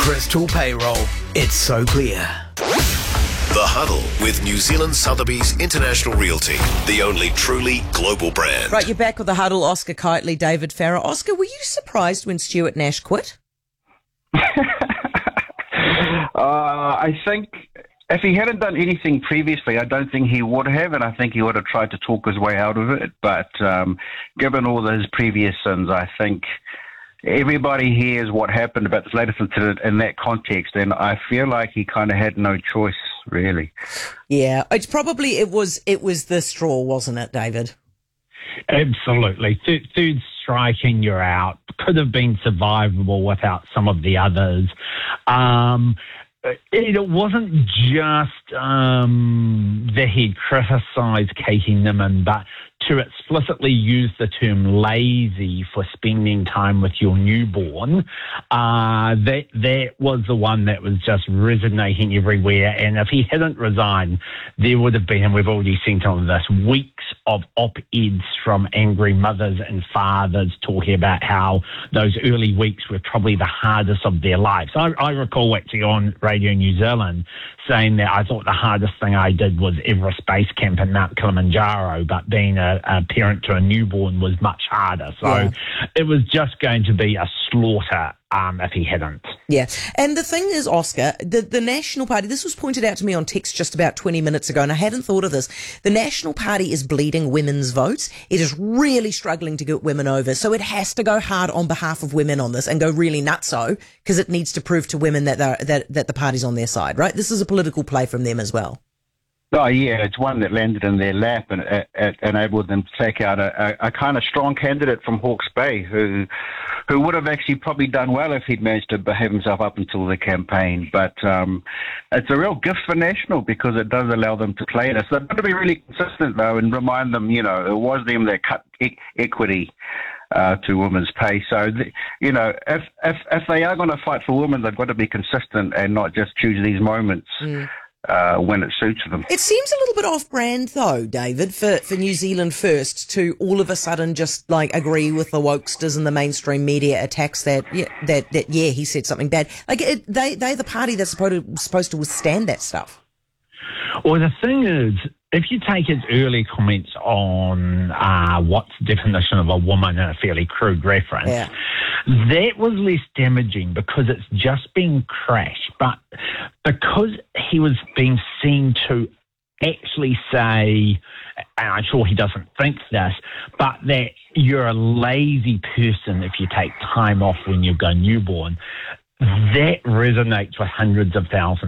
Crystal Payroll. It's so clear. The Huddle with New Zealand Sotheby's International Realty, the only truly global brand. Right, you're back with The Huddle. Oscar Kitely, David Farrar. Oscar, were you surprised when Stuart Nash quit? I think if he hadn't done anything previously, I don't think he would have, and I think he would have tried to talk his way out of it. But given all his previous sins, I think everybody hears what happened about this latest incident in that context, and I feel like he kind of had no choice, really. Yeah, it's probably it was the straw, wasn't it, David? Absolutely. Third striking, you're out. Could have been survivable without some of the others. It wasn't just that he'd criticised Katie Niman, but to explicitly use the term lazy for spending time with your newborn, that was the one that was just resonating everywhere. And if he hadn't resigned, there would have been, and we've already seen some of this, weeks of op-eds from angry mothers and fathers talking about how those early weeks were probably the hardest of their lives. I recall actually on Radio New Zealand saying that I thought the hardest thing I did was Everest Base Camp in Mount Kilimanjaro, but being a parent to a newborn was much harder. So It was just going to be a slaughter if he hadn't. Yeah. And the thing is, Oscar, the National Party, this was pointed out to me on text just about 20 minutes ago, and I hadn't thought of this. The National Party is bleeding women's votes. It is really struggling to get women over. So it has to go hard on behalf of women on this and go really nutso, because it needs to prove to women that the party's on their side, right? This is a political play from them as well. Oh, yeah, it's one that landed in their lap and it enabled them to take out a kind of strong candidate from Hawke's Bay who would have actually probably done well if he'd managed to behave himself up until the campaign. But it's a real gift for National because it does allow them to play this. They've got to be really consistent, though, and remind them, it was them that cut equity to women's pay. So, if they are going to fight for women, they've got to be consistent and not just choose these moments. When it suits them. It seems a little bit off-brand, though, David, for New Zealand First to all of a sudden just agree with the wokesters and the mainstream media attacks that he said something bad. They're the party that's supposed to withstand that stuff. Well, the thing is, if you take his early comments on what's the definition of a woman in a fairly crude reference, that was less damaging because it's just being crashed. But because he was being seen to actually say, and I'm sure he doesn't think this, but that you're a lazy person if you take time off when you've got a newborn, that resonates with hundreds of thousands